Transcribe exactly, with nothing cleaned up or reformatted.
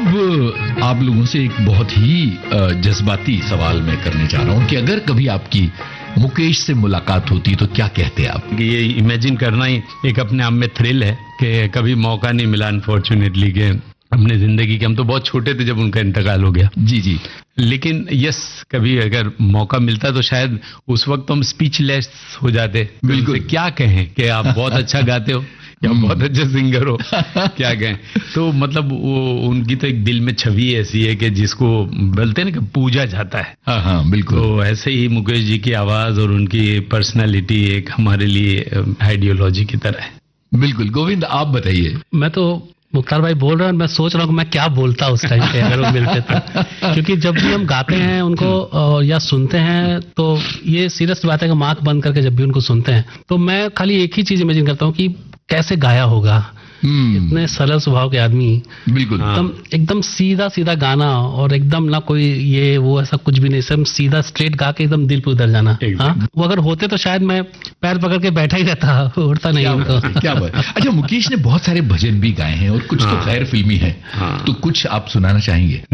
अब आप लोगों से एक बहुत ही जज्बाती सवाल मैं करने जा रहा हूं कि अगर कभी आपकी मुकेश से मुलाकात होती तो क्या कहते आप? ये इमेजिन करना ही एक अपने आप में थ्रिल है कि कभी मौका नहीं मिला अनफॉर्चुनेटली के अपने जिंदगी के, हम तो बहुत छोटे थे जब उनका इंतकाल हो गया। जी जी। लेकिन यस, कभी अगर मौका मिलता तो शायद उस वक्त हम स्पीचलेस हो जाते। बिल्कुल। क्या कहें कि आप बहुत अच्छा गाते हो या बहुत अच्छे सिंगर हो, क्या कहें। तो मतलब वो उनकी तो एक दिल में छवि ऐसी है कि जिसको बोलते हैं ना कि पूजा जाता है। हाँ हाँ बिल्कुल। तो ऐसे ही मुकेश जी की आवाज और उनकी पर्सनालिटी एक हमारे लिए आइडियोलॉजी की तरह है। बिल्कुल। गोविंद आप बताइए। मैं तो मुख्तार भाई बोल रहे हैं, मैं सोच रहा हूँ मैं क्या बोलता उस टाइम पे अगर वो मिलते तो, क्योंकि जब भी हम गाते हैं उनको या सुनते हैं तो ये सीरियस बात है कि आंख बंद करके जब भी उनको सुनते हैं तो मैं खाली एक ही चीज इमेजिन करता हूँ कि कैसे गाया होगा। इतने सरल स्वभाव के आदमी, बिल्कुल एकदम एकदम सीधा सीधा गाना और एकदम ना कोई ये वो ऐसा कुछ भी नहीं, सब सीधा स्ट्रेट गा के एकदम दिल पे उतर जाना। हाँ, वो अगर होते तो शायद मैं पैर पकड़ के बैठा ही रहता, उड़ता नहीं उनको। क्या बात। अच्छा, मुकेश ने बहुत सारे भजन भी गाए हैं और कुछ तो खैर फिल्मी है, तो कुछ आप सुनाना चाहेंगे?